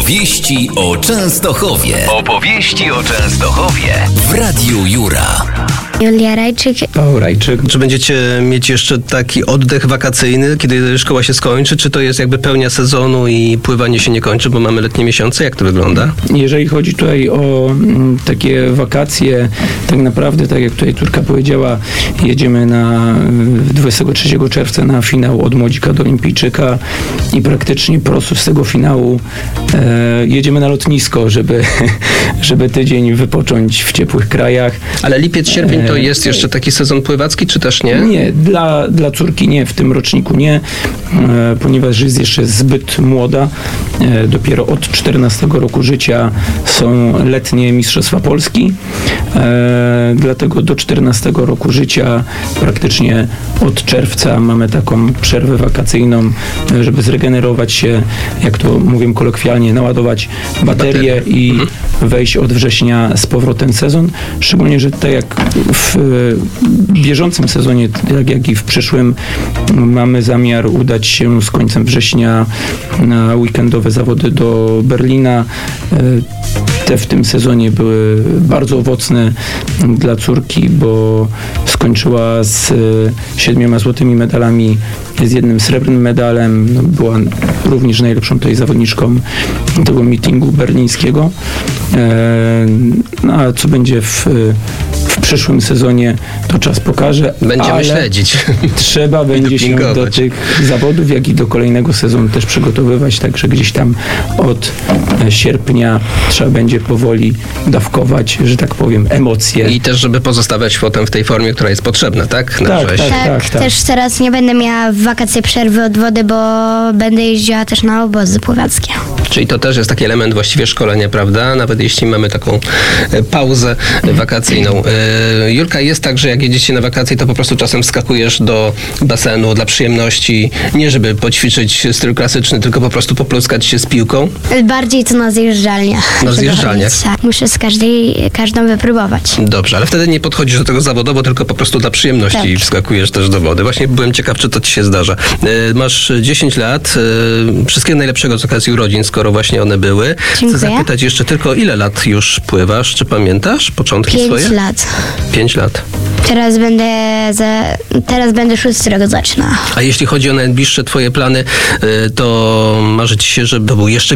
Opowieści o Częstochowie. Opowieści o Częstochowie w Radiu Jura. Julia Rajczyk. Paweł Rajczyk. Czy będziecie mieć jeszcze taki oddech wakacyjny, kiedy szkoła się skończy? Czy to jest jakby pełnia sezonu i pływanie się nie kończy, bo mamy letnie miesiące? Jak to wygląda? Jeżeli chodzi tutaj o takie wakacje, tak naprawdę, tak jak tutaj córka powiedziała, jedziemy na 23 czerwca na finał od Młodzika do Olimpijczyka i praktycznie prosto z tego finału jedziemy na lotnisko, żeby tydzień wypocząć w ciepłych krajach. Ale lipiec, sierpień to jest jeszcze taki sezon pływacki, czy też nie? Nie, dla córki nie, w tym roczniku nie, ponieważ jest jeszcze zbyt młoda. Dopiero od 14 roku życia są letnie Mistrzostwa Polski. Dlatego do 14 roku życia praktycznie od czerwca mamy taką przerwę wakacyjną, żeby zregenerować się, jak to mówię kolokwialnie, naładować baterię i wejść od września z powrotem sezon. Szczególnie, że tak jak w bieżącym sezonie, tak jak i w przyszłym, mamy zamiar udać się z końcem września na weekendowe zawody do Berlina. Te w tym sezonie były bardzo owocne dla córki, bo skończyła z 7 złotymi medalami, z 1 srebrnym medalem. Była również najlepszą tutaj zawodniczką tego meetingu berlińskiego. No a co będzie w przyszłym sezonie, to czas pokaże. Będziemy śledzić. Trzeba będzie się do tych zawodów, jak i do kolejnego sezonu też przygotowywać, także gdzieś tam od sierpnia trzeba będzie powoli dawkować, że tak powiem, emocje. I też, żeby pozostawać potem w tej formie, która jest potrzebna, tak? Na wrześniu. Tak. Też teraz nie będę miała w wakacje przerwy od wody, bo będę jeździła też na obozy pływackie. Czyli to też jest taki element właściwie szkolenia, prawda? Nawet jeśli mamy taką pauzę wakacyjną. Julka, jest tak, że jak jedziecie na wakacje, to po prostu czasem wskakujesz do basenu dla przyjemności, nie żeby poćwiczyć styl klasyczny, tylko po prostu popluskać się z piłką? Bardziej to na zjeżdżalniach. Na zjeżdżalniach? Tak, muszę z każdą wypróbować. Dobrze, ale wtedy nie podchodzisz do tego zawodowo, tylko po prostu dla przyjemności wskakujesz też do wody. Właśnie byłem ciekaw, czy to ci się zdarza. Masz 10 lat, wszystkiego najlepszego z okazji urodzin, skoro właśnie one były. Dziękuję. Chcę zapytać jeszcze tylko, ile lat już pływasz? Czy pamiętasz początki swoje? 5 lat. 5 lat. Teraz będę 6 rok zaczyna. A jeśli chodzi o najbliższe twoje plany, to marzy ci się, żeby to był jeszcze